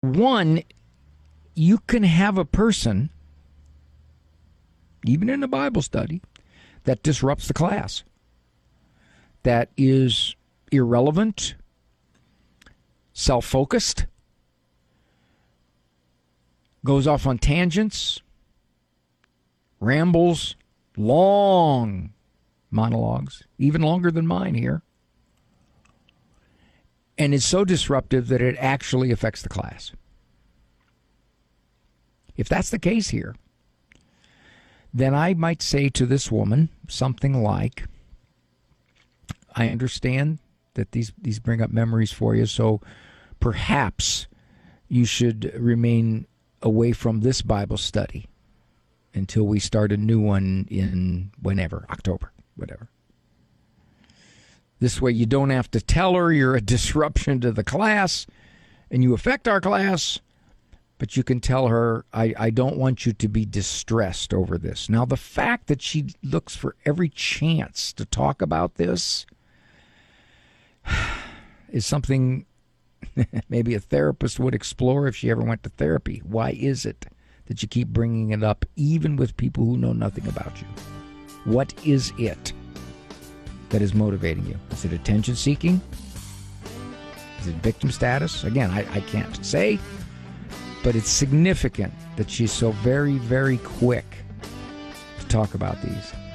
one, you can have a person, even in a Bible study, that disrupts the class, that is irrelevant, self-focused, goes off on tangents, rambles, long monologues, even longer than mine here, and is so disruptive that it actually affects the class. If that's the case here, then I might say to this woman something like, I understand that these bring up memories for you, so perhaps you should remain away from this Bible study until we start a new one in whenever, October, whatever. This way you don't have to tell her you're a disruption to the class and you affect our class, but you can tell her, I don't want you to be distressed over this. Now, the fact that she looks for every chance to talk about this is something maybe a therapist would explore if she ever went to therapy. Why is it that you keep bringing it up, even with people who know nothing about you? What is it that is motivating you? Is it attention seeking? Is it victim status? Again, I can't say, but it's significant that she's so very, very quick to talk about these.